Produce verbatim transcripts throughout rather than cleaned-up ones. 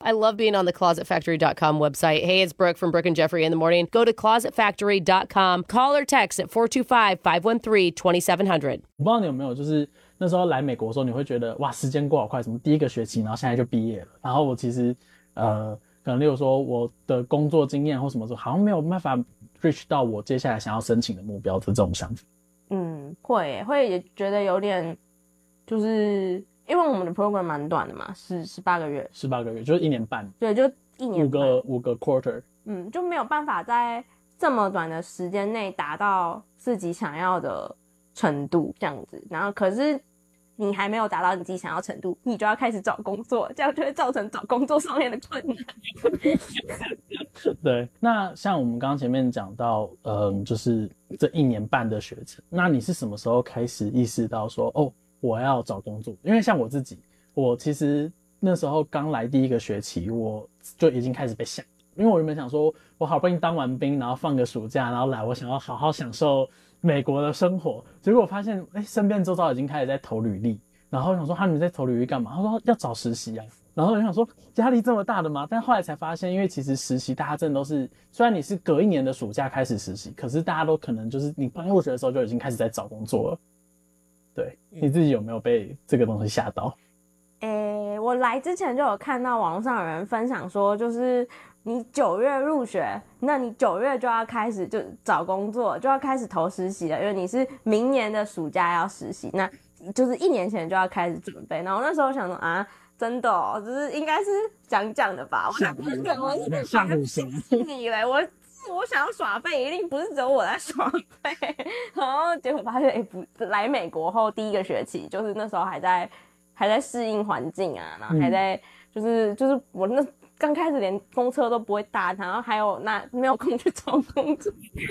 I love being on the closet factory dot com website. Hey, it's Brooke from Brooke and Jeffrey in the morning. Go to closet factory dot com. Call or text at four two five, five one three, two seven zero zero. 我不知道你有没有，就是那时候来美国的时候，你会觉得哇，时间过好快，什么第一个学期，然后现在就毕业了。然后我其实呃，可能例如说我的工作经验或什么，好像没有办法 reach 到我接下来想要申请的目标的这种想法。 嗯，会耶会也觉得有点，就是因为我们的 program 蛮短的嘛，是十八个月， 十八个月就是一年半， 对，就一年半， 五个五个 quarter， 嗯，就没有办法在这么短的时间内达到自己想要的程度这样子。然后可是你还没有达到你自己想要程度，你就要开始找工作，这样就会造成找工作上面的困难。 对，那像我们刚刚前面讲到，嗯，就是这一年半的学程，那你是什么时候开始意识到说，哦，我要找工作？因为像我自己，我其实那时候刚来第一个学期，我就已经开始被想，因为我原本想说，我好不容易当完兵，然后放个暑假，然后来，我想要好好享受美国的生活，结果我发现，哎，身边周遭已经开始在投履历，然后我想说，他们在投履历干嘛？他说要找实习啊。然后我就想说，压力这么大的吗？但后来才发现，因为其实实习大家真的都是，虽然你是隔一年的暑假开始实习，可是大家都可能就是你刚入学的时候就已经开始在找工作了。对，你自己有没有被这个东西吓到？ 诶，我来之前就有看到网络上有人分享说，就是你九月入学，那你九月就要开始就找工作，就要开始投实习了，因为你是明年的暑假要实习，那就是一年前就要开始准备。然后那时候想说啊。真的哦，就是应该是讲讲的吧。我想，我是吓唬谁？ 你以为我我想要耍废，一定不是只有我在耍废。然后结果发现，哎、欸，不，来美国后第一个学期，就是那时候还在还在适应环境啊，然后还在、嗯、就是就是我那刚开始连公车都不会搭，然后还有那没有空去找工作。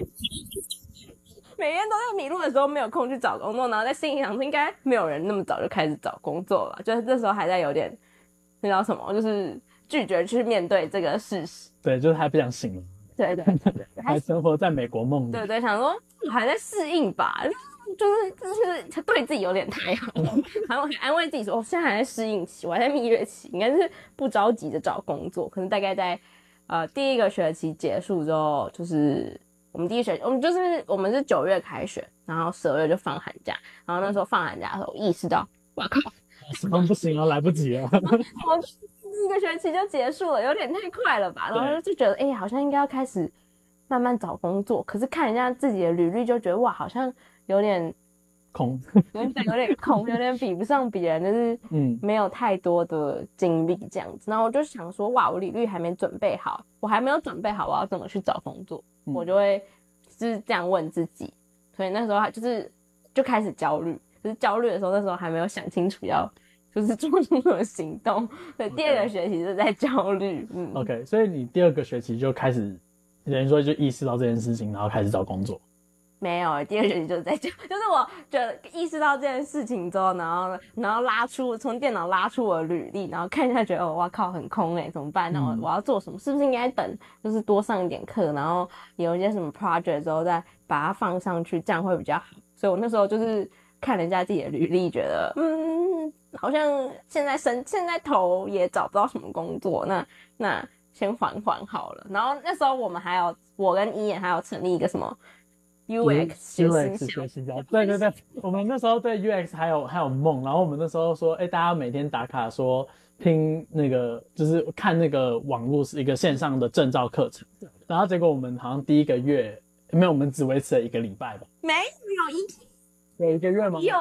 每天都在迷路的时候没有空去找工作，然后在心里想说应该没有人那么早就开始找工作吧，就是这时候还在有点那叫什么，就是拒绝去面对这个事实。 对，就是还不想醒了。 对对对对， 还生活在美国梦里。 对对，想说还在适应吧，就是就是对自己有点太好，然后很安慰自己说，哦，现在还在适应期，我还在蜜月期，应该是不着急的找工作，可能大概在呃第一个学期结束之后，就是我们第一学期，我们就是我们是九月开学，然后十二月就放寒假，然后那时候放寒假的时候，我意识到，哇靠， 什么不行了，来不及了， 我第一个学期就结束了，有点太快了吧？然后就觉得，哎、欸，好像应该要开始慢慢找工作，可是看人家自己的履历，就觉得哇，好像有点空， 有点有点空，有点比不上别人，就是嗯，没有太多的经历这样子。然后我就想说，哇，我履历还没准备好，我还没有准备好，我要怎么去找工作？嗯、我就会就是这样问自己。所以那时候就是就开始焦虑，可是焦虑的时候，那时候还没有想清楚要就是做出什么行动。对， okay. 第二个学期是在焦虑。嗯 ，OK， 所以你第二个学期就开始，等于说就意识到这件事情，然后开始找工作。 没有，第二个学期就是在讲，就是我觉得意识到这件事情之后，然后然后拉出从电脑拉出我的履历，然后看一下，觉得哦，哇靠，很空哎，怎么办？那我、嗯、我要做什么？是不是应该等，就是多上一点课，然后有一些什么 project 之后再把它放上去，这样会比较好。所以我那时候就是看人家自己的履历，觉得嗯，好像现在申现在投也找不到什么工作，那那先缓缓好了。然后那时候我们还有我跟伊眼还有成立一个什么。U X 学习角，对对对，我们那时候对 U X 还有还有梦，然后我们那时候说，哎、欸，大家每天打卡说听那个就是看那个网络是一个线上的证照课程，然后结果我们好像第一个月没有，我们只维持了一个礼拜吧， 没有一有一个月吗？ 有，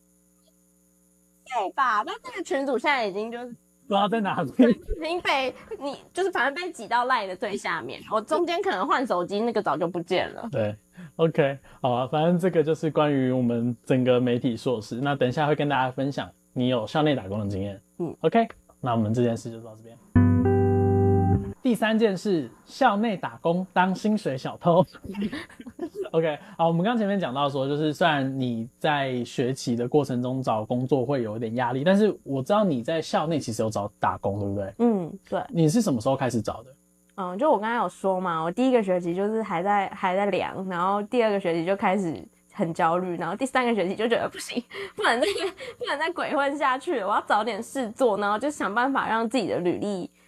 对吧？那这个群组现在已经就是。 不知道在哪里， 已经被你就是反正被挤到赖的最下面，我中间可能换手机，那个早就不见了。 对 ，OK， 好啊，反正这个就是关于我们整个媒体硕士。那等一下会跟大家分享你有校内打工的经验。嗯 ，OK， 那我们这件事就到这边。第三件事，校内打工当薪水小偷。OK， 好，我们刚前面讲到说，就是虽然你在学期的过程中找工作会有一点压力，但是我知道你在校内其实有找打工，对不对？ 嗯，对。 你是什么时候开始找的？ 嗯，就我刚才有说嘛，我第一个学期就是还在还在量，然后第二个学期就开始很焦虑，然后第三个学期就觉得不行，不能再不能再鬼混下去了，我要找点事做，然后就想办法让自己的履历